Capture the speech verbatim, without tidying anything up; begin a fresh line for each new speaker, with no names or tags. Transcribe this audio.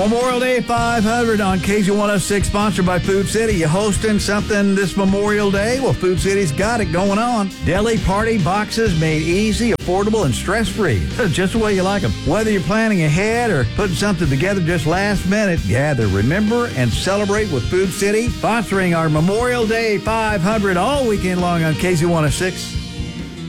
Memorial Day five hundred on K Z one oh six, sponsored by Food City. You hosting something this Memorial Day? Well, Food City's got it going on. Deli party boxes made easy, affordable, and stress-free. Just the way you like them. Whether you're planning ahead or putting something together just last minute, gather, remember, and celebrate with Food City, sponsoring our Memorial Day five hundred all weekend long on K Z one oh six.